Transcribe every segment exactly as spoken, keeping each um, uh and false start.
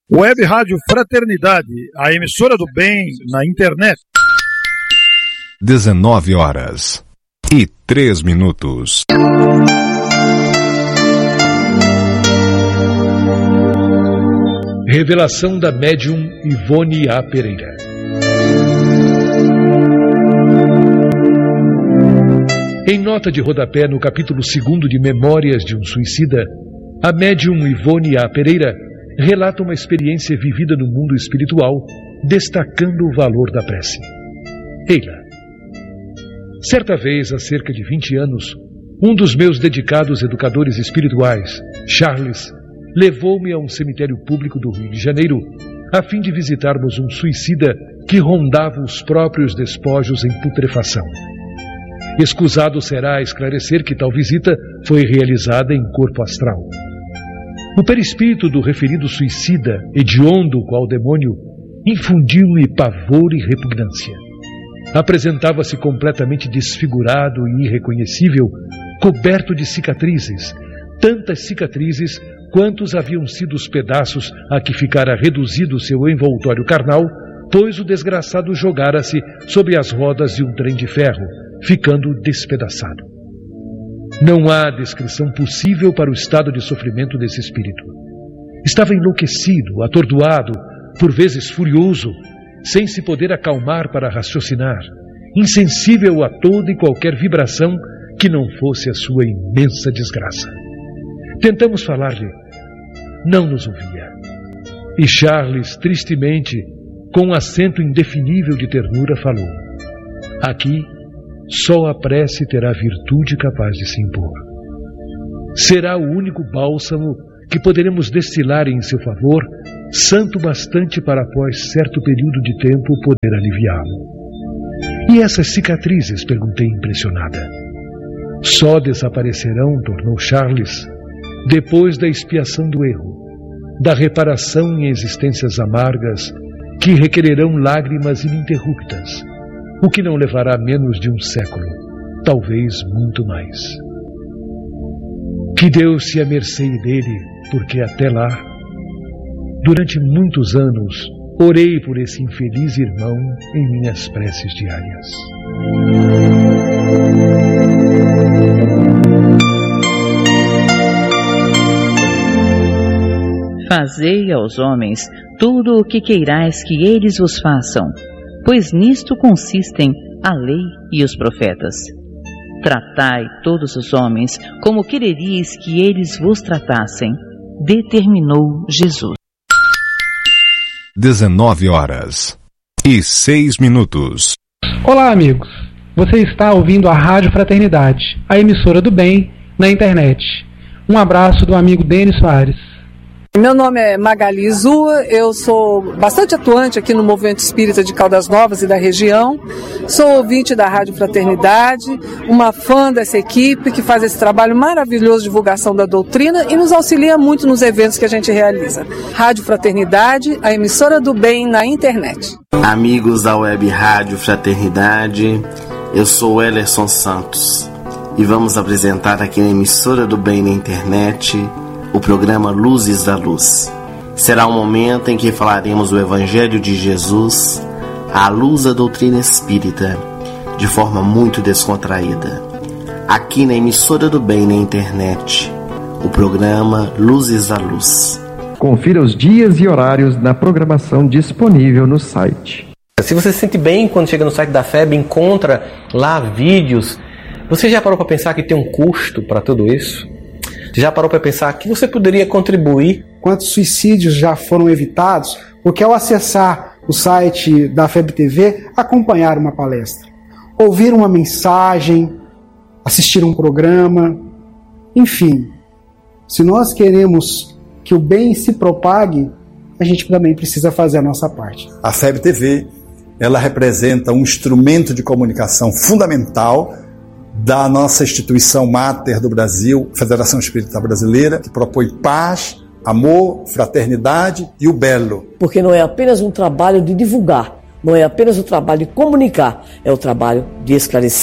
Web Rádio Fraternidade, a emissora do bem na internet. dezenove horas e três minutos. Revelação da médium Ivone A. Pereira. Em nota de rodapé no capítulo segundo de Memórias de um Suicida, a médium Ivone A. Pereira relata uma experiência vivida no mundo espiritual, destacando o valor da prece. Eila. Certa vez, há cerca de vinte anos, um dos meus dedicados educadores espirituais, Charles, levou-me a um cemitério público do Rio de Janeiro, a fim de visitarmos um suicida que rondava os próprios despojos em putrefação. Escusado será esclarecer que tal visita foi realizada em corpo astral. O perispírito do referido suicida, hediondo qual demônio, infundiu-me pavor e repugnância. Apresentava-se completamente desfigurado e irreconhecível, coberto de cicatrizes, tantas cicatrizes quantos haviam sido os pedaços a que ficara reduzido seu envoltório carnal, pois o desgraçado jogara-se sobre as rodas de um trem de ferro, ficando despedaçado. Não há descrição possível para o estado de sofrimento desse espírito. Estava enlouquecido, atordoado, por vezes furioso, sem se poder acalmar para raciocinar, insensível a toda e qualquer vibração que não fosse a sua imensa desgraça. Tentamos falar-lhe, não nos ouvia. E Charles, tristemente, com um acento indefinível de ternura, falou: aqui, só a prece terá virtude capaz de se impor. Será o único bálsamo que poderemos destilar em seu favor, santo bastante para, após certo período de tempo, poder aliviá-lo. E essas cicatrizes? Perguntei impressionada. Só desaparecerão, tornou Charles, depois da expiação do erro, da reparação em existências amargas que requererão lágrimas ininterruptas, o que não levará menos de um século, talvez muito mais. Que Deus se amerceie dele, porque até lá, durante muitos anos, orei por esse infeliz irmão em minhas preces diárias. Fazei aos homens tudo o que queirais que eles vos façam, pois nisto consistem a lei e os profetas. Tratai todos os homens como quereríeis que eles vos tratassem, determinou Jesus. dezenove horas e seis minutos. Olá, amigos. Você está ouvindo a Rádio Fraternidade, a emissora do bem na internet. Um abraço do amigo Denis Soares. Meu nome é Magali Zua, eu sou bastante atuante aqui no Movimento Espírita de Caldas Novas e da região. Sou ouvinte da Rádio Fraternidade, uma fã dessa equipe que faz esse trabalho maravilhoso de divulgação da doutrina e nos auxilia muito nos eventos que a gente realiza. Rádio Fraternidade, a emissora do bem na internet. Amigos da Web Rádio Fraternidade, eu sou Ellerson Santos e vamos apresentar aqui na emissora do bem na internet o programa Luzes da Luz. Será um momento em que falaremos do Evangelho de Jesus à luz da doutrina espírita, de forma muito descontraída. Aqui na emissora do bem na internet, o programa Luzes da Luz. Confira os dias e horários na programação disponível no site. Se você se sente bem quando chega no site da F E B, encontra lá vídeos, você já parou para pensar que tem um custo para tudo isso? Já parou para pensar que você poderia contribuir? Quantos suicídios já foram evitados? Porque ao acessar o site da F E B T V, acompanhar uma palestra, ouvir uma mensagem, assistir um programa, enfim, se nós queremos que o bem se propague, a gente também precisa fazer a nossa parte. A F E B T V, ela representa um instrumento de comunicação fundamental da nossa instituição máter do Brasil, Federação Espírita Brasileira, que propõe paz, amor, fraternidade e o belo. Porque não é apenas um trabalho de divulgar, não é apenas o trabalho de comunicar, é o trabalho de esclarecer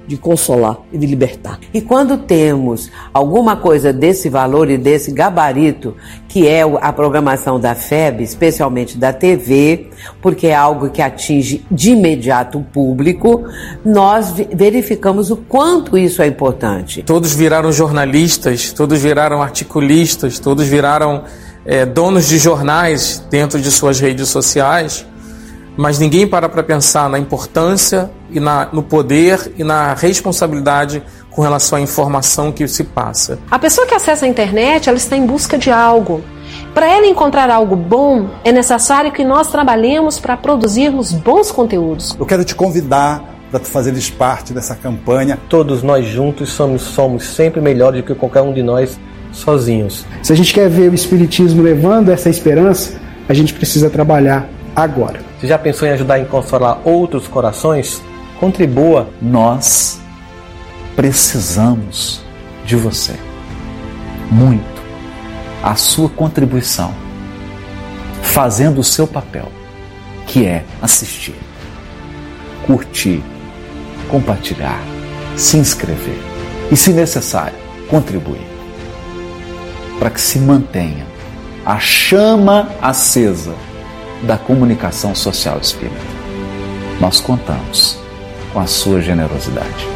de consolar e de libertar. E quando temos alguma coisa desse valor e desse gabarito, que é a programação da F E B, especialmente da T V, porque é algo que atinge de imediato o público, nós verificamos o quanto isso é importante. Todos viraram jornalistas, todos viraram articulistas, todos viraram é, donos de jornais dentro de suas redes sociais, mas ninguém para para pensar na importância e na, no poder e na responsabilidade com relação à informação que se passa. A pessoa que acessa a internet, ela está em busca de algo. Para ela encontrar algo bom, é necessário que nós trabalhemos para produzirmos bons conteúdos. Eu quero te convidar para tu fazeres parte dessa campanha. Todos nós juntos somos, somos sempre melhores do que qualquer um de nós sozinhos. Se a gente quer ver o Espiritismo levando essa esperança, a gente precisa trabalhar agora. Você já pensou em ajudar a consolar outros corações? Contribua. Nós precisamos de você. Muito. A sua contribuição. Fazendo o seu papel, que é assistir, curtir, compartilhar, se inscrever e, se necessário, contribuir. Para que se mantenha a chama acesa da comunicação social espírita. Nós contamos com a sua generosidade.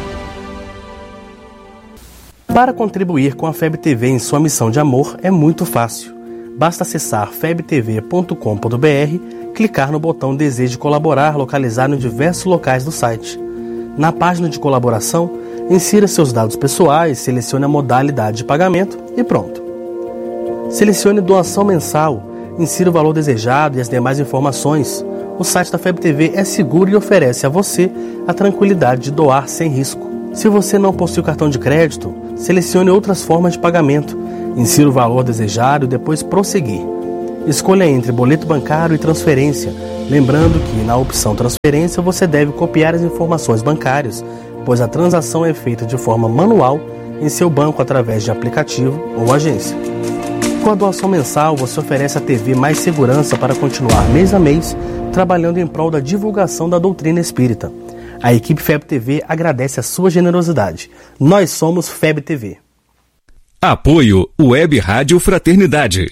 Para contribuir com a F E B T V em sua missão de amor é muito fácil. Basta acessar feb t v ponto com ponto b r, clicar no botão Deseje colaborar localizado em diversos locais do site. Na página de colaboração, insira seus dados pessoais, selecione a modalidade de pagamento e pronto. Selecione doação mensal, insira o valor desejado e as demais informações. O site da F E B T V é seguro e oferece a você a tranquilidade de doar sem risco. Se você não possui cartão de crédito, selecione outras formas de pagamento. Insira o valor desejado e depois prosseguir. Escolha entre boleto bancário e transferência, lembrando que na opção transferência você deve copiar as informações bancárias, pois a transação é feita de forma manual em seu banco através de aplicativo ou agência. Com a doação mensal, você oferece à T V mais segurança para continuar mês a mês trabalhando em prol da divulgação da doutrina espírita. A equipe F E B T V agradece a sua generosidade. Nós somos F E B T V. Apoio Web Rádio Fraternidade.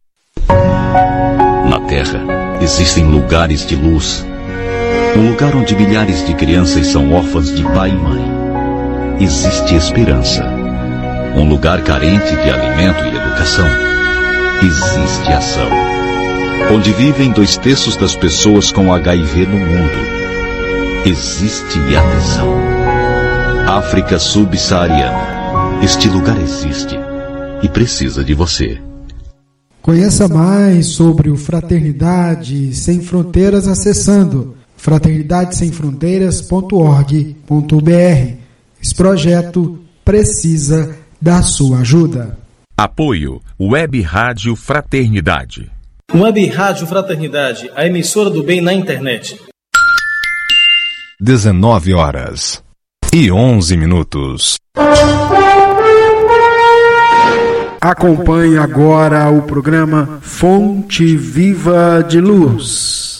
Na Terra, existem lugares de luz. Um lugar onde milhares de crianças são órfãs de pai e mãe. Existe esperança. Um lugar carente de alimento e educação. Existe ação. Onde vivem dois terços das pessoas com H I V no mundo. Existe atenção. África subsaariana. Este lugar existe e precisa de você. Conheça mais sobre o Fraternidade Sem Fronteiras acessando fraternidade sem fronteiras ponto org ponto b r. Esse projeto precisa da sua ajuda. Apoio Web Rádio Fraternidade. Web Rádio Fraternidade, a emissora do bem na internet. dezenove horas e onze minutos. Acompanhe agora o programa Fonte Viva de Luz.